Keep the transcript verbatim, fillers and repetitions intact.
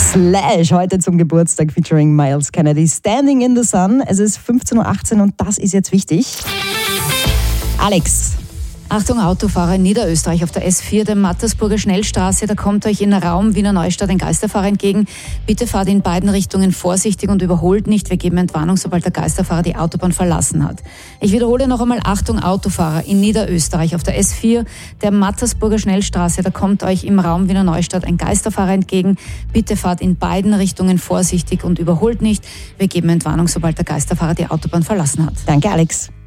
Slash heute zum Geburtstag featuring Miles Kennedy. Standing in the Sun. Es ist fünfzehn Uhr achtzehn und das ist jetzt wichtig. Alex. Achtung Autofahrer in Niederösterreich auf der S vier, der Mattersburger Schnellstraße, da kommt euch in Raum Wiener Neustadt ein Geisterfahrer entgegen. Bitte fahrt in beiden Richtungen vorsichtig und überholt nicht. Wir geben Entwarnung, sobald der Geisterfahrer die Autobahn verlassen hat. Ich wiederhole noch einmal, Achtung Autofahrer in Niederösterreich auf der S vier, der Mattersburger Schnellstraße, da kommt euch im Raum Wiener Neustadt ein Geisterfahrer entgegen. Bitte fahrt in beiden Richtungen vorsichtig und überholt nicht. Wir geben Entwarnung, sobald der Geisterfahrer die Autobahn verlassen hat. Danke, Alex.